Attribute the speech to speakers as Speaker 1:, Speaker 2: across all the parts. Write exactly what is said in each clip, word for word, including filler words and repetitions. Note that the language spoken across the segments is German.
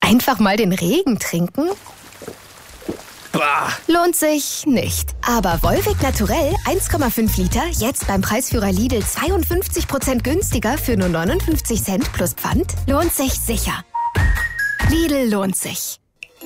Speaker 1: Einfach mal den Regen trinken?
Speaker 2: Bah.
Speaker 1: Lohnt sich nicht. Aber Volvic Naturell eins Komma fünf Liter jetzt beim Preisführer Lidl zweiundfünfzig Prozent günstiger für nur neunundfünfzig Cent plus Pfand lohnt sich sicher. Lidl lohnt sich.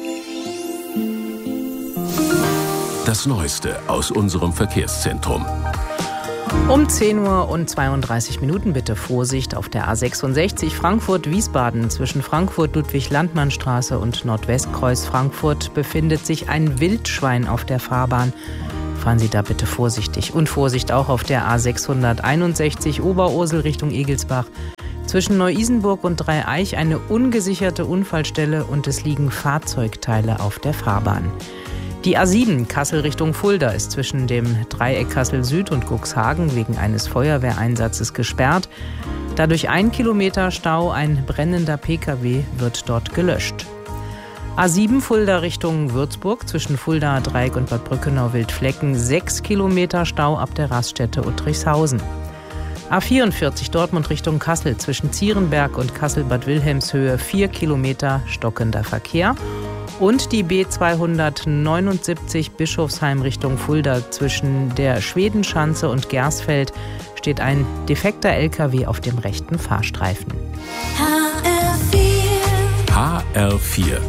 Speaker 3: Das Neueste aus unserem Verkehrszentrum.
Speaker 4: Um zehn Uhr und zweiunddreißig Minuten bitte Vorsicht auf der A sechsundsechzig Frankfurt-Wiesbaden. Zwischen Frankfurt-Ludwig-Landmann-Straße und Nordwestkreuz Frankfurt befindet sich ein Wildschwein auf der Fahrbahn. Fahren Sie da bitte vorsichtig. Und Vorsicht auch auf der A sechshunderteinundsechzig Oberursel Richtung Egelsbach. Zwischen Neu-Isenburg und Dreieich eine ungesicherte Unfallstelle und es liegen Fahrzeugteile auf der Fahrbahn. Die A sieben Kassel Richtung Fulda ist zwischen dem Dreieck Kassel Süd und Cuxhagen wegen eines Feuerwehreinsatzes gesperrt. Dadurch ein Kilometer Stau, ein brennender Pkw wird dort gelöscht. A sieben Fulda Richtung Würzburg zwischen Fulda Dreieck und Bad Brückenau-Wildflecken sechs Kilometer Stau ab der Raststätte Uttrichshausen. A vierundvierzig Dortmund Richtung Kassel zwischen Zierenberg und Kassel-Bad Wilhelmshöhe vier Kilometer stockender Verkehr. Und die B zweihundertneunundsiebzig Bischofsheim Richtung Fulda zwischen der Schwedenschanze und Gersfeld steht ein defekter L K W auf dem rechten Fahrstreifen.
Speaker 5: H R vier.
Speaker 3: H R vier.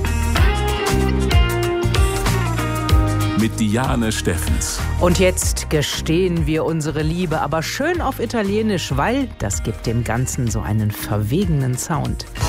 Speaker 3: Mit Diane Steffens.
Speaker 4: Und jetzt gestehen wir unsere Liebe, aber schön auf Italienisch, weil das gibt dem Ganzen so einen verwegenen Sound.